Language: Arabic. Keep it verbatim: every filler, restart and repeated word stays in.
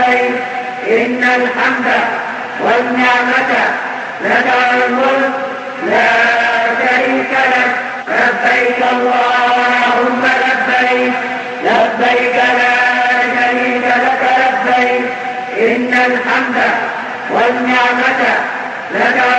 لبيك إن الحمد والنعمة لك والملك لا شريك لك لبيك اللهم لبيك لبيك لا شريك لك لبيك إن الحمد والنعمة لك